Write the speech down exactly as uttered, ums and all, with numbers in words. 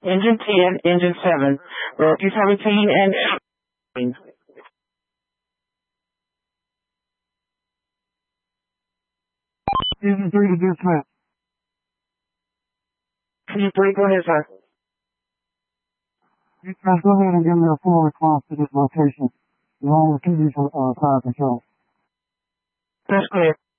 Engine ten, engine seven, Rocky seventeen, and Engine three to dispatch. Engine three, go ahead, sir. Dispatch, go ahead and give me a full response to this location, along with T V for uh, fire control. That's clear.